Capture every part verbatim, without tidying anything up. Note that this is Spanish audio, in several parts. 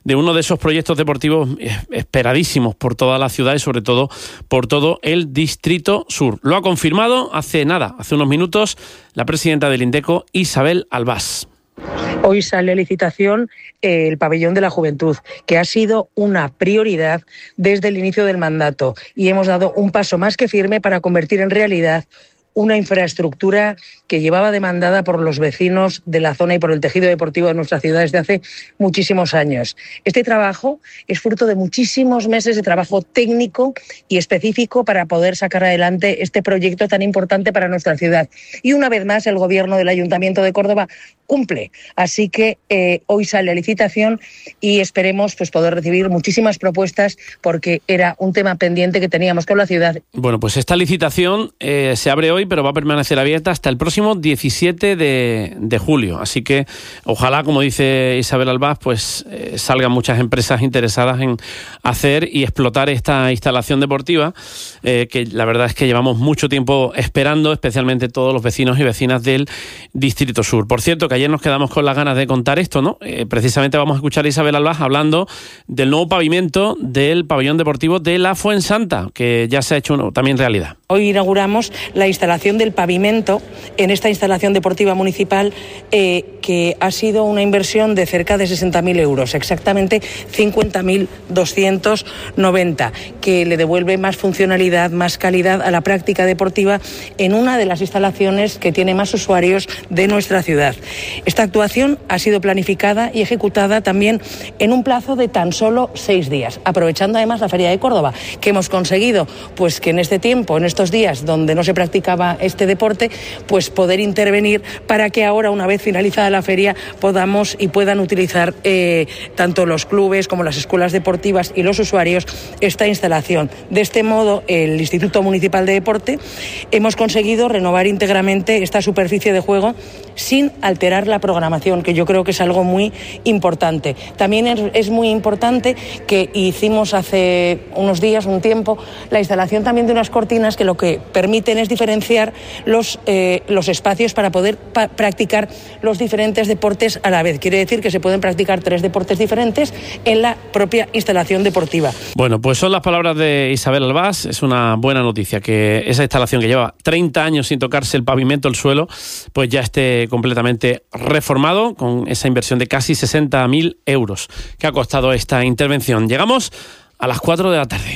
de uno de esos proyectos deportivos esperadísimos por toda la ciudad y sobre todo por todo el Distrito Sur. Lo ha confirmado hace nada, hace unos minutos, la presidenta del Indeco, Isabel Albás. Hoy sale a licitación el pabellón de la juventud, que ha sido una prioridad desde el inicio del mandato, y hemos dado un paso más que firme para convertir en realidad una infraestructura que llevaba demandada por los vecinos de la zona y por el tejido deportivo de nuestra ciudad desde hace muchísimos años. Este trabajo es fruto de muchísimos meses de trabajo técnico y específico para poder sacar adelante este proyecto tan importante para nuestra ciudad. Y una vez más el Gobierno del Ayuntamiento de Córdoba cumple. Así que eh, hoy sale a licitación y esperemos pues, poder recibir muchísimas propuestas, porque era un tema pendiente que teníamos con la ciudad. Bueno, pues esta licitación eh, se abre hoy, pero va a permanecer abierta hasta el próximo diecisiete de julio. Así que ojalá, como dice Isabel Albás, pues eh, salgan muchas empresas interesadas en hacer y explotar esta instalación deportiva, eh, que la verdad es que llevamos mucho tiempo esperando, especialmente todos los vecinos y vecinas del Distrito Sur. Por cierto, que ayer nos quedamos con las ganas de contar esto, ¿no? Eh, precisamente vamos a escuchar a Isabel Albás hablando del nuevo pavimento del pabellón deportivo de la Fuensanta, que ya se ha hecho uno, también realidad. Hoy inauguramos la instalación del pavimento en esta instalación deportiva municipal, eh, que ha sido una inversión de cerca de sesenta mil euros, exactamente cincuenta mil doscientos noventa, que le devuelve más funcionalidad, más calidad a la práctica deportiva en una de las instalaciones que tiene más usuarios de nuestra ciudad. Esta actuación ha sido planificada y ejecutada también en un plazo de tan solo seis días, aprovechando además la Feria de Córdoba, que hemos conseguido pues que en este tiempo, en estos días donde no se practicaba este deporte, pues poder intervenir para que ahora, una vez finalizada la feria, podamos y puedan utilizar eh, tanto los clubes como las escuelas deportivas y los usuarios esta instalación. De este modo, el Instituto Municipal de Deporte hemos conseguido renovar íntegramente esta superficie de juego sin alterar la programación, que yo creo que es algo muy importante. También es, es muy importante que hicimos hace unos días, un tiempo, la instalación también de unas cortinas que lo que permiten es diferenciar los, eh, los espacios para poder pa- practicar los diferentes deportes a la vez. Quiere decir que se pueden practicar tres deportes diferentes en la propia instalación deportiva. Bueno, pues son las palabras de Isabel Albás. Es una buena noticia que esa instalación, que lleva treinta años sin tocarse el pavimento, el suelo, pues ya esté completamente reformado, con esa inversión de casi sesenta mil euros que ha costado esta intervención. Llegamos a las cuatro de la tarde.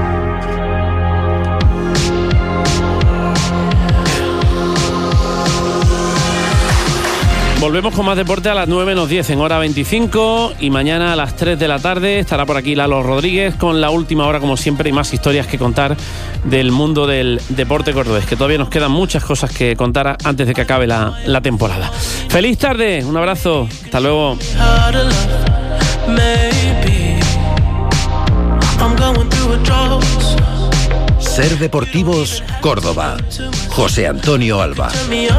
Volvemos con más deporte a las nueve menos diez en hora veinticinco, y mañana a las tres de la tarde estará por aquí Lalo Rodríguez con la última hora, como siempre, y más historias que contar del mundo del deporte cordobés, que todavía nos quedan muchas cosas que contar antes de que acabe la, la temporada. ¡Feliz tarde! Un abrazo. Hasta luego. Ser Deportivos Córdoba. José Antonio Alba.